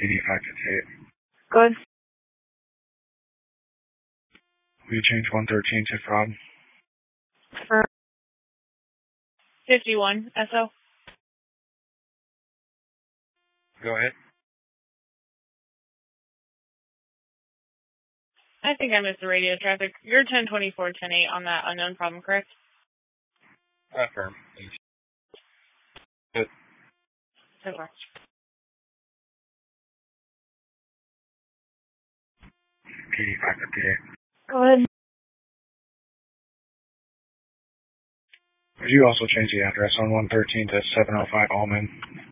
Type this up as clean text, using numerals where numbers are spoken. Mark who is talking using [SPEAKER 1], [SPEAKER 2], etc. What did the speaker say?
[SPEAKER 1] 8558.
[SPEAKER 2] Good.
[SPEAKER 1] Will you change 113 to fraud?
[SPEAKER 2] For 51, SO.
[SPEAKER 1] Go ahead.
[SPEAKER 2] I think I missed the radio traffic. You're 1024-10-8 on that unknown problem, correct?
[SPEAKER 1] Affirm. Good.
[SPEAKER 2] So far.
[SPEAKER 1] 8558.
[SPEAKER 2] Go ahead.
[SPEAKER 1] Would you also change the address on 113 to 705 Allman?